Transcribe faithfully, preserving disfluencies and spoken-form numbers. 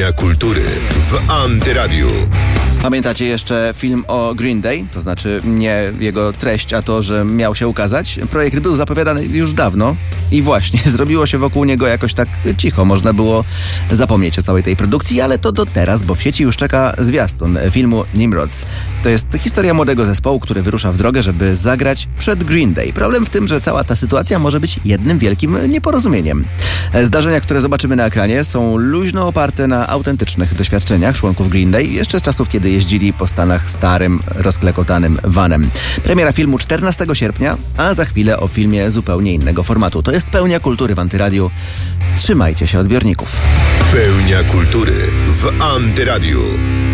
Pełnia kultury w Antyradiu. Pamiętacie jeszcze film o Green Day? To znaczy nie jego treść, a to, że miał się ukazać. Projekt był zapowiadany już dawno i właśnie zrobiło się wokół niego jakoś tak cicho. Można było zapomnieć o całej tej produkcji, ale to do teraz, bo w sieci już czeka zwiastun filmu Nimrods. To jest historia młodego zespołu, który wyrusza w drogę, żeby zagrać przed Green Day. Problem w tym, że cała ta sytuacja może być jednym wielkim nieporozumieniem. Zdarzenia, które zobaczymy na ekranie, są luźno oparte na autentycznych doświadczeniach członków Green Day jeszcze z czasów, kiedy jeździli po Stanach starym, rozklekotanym vanem. Premiera filmu czternastego sierpnia, a za chwilę o filmie zupełnie innego formatu. To jest Pełnia kultury w Antyradiu. Trzymajcie się odbiorników. Pełnia kultury w Antyradiu.